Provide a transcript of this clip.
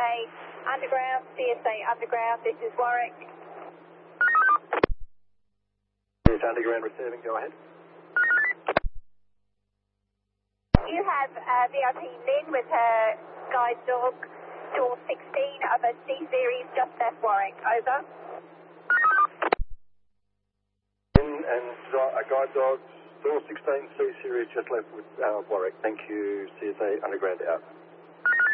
CSA Underground, this is Warwick. Yes, Underground receiving, go ahead. You have VIP Lynn with her guide dog, door 16 of a C-Series just left Warwick, over. And a guide dog, door 16 C-Series just left with Warwick. Thank you, CSA Underground out.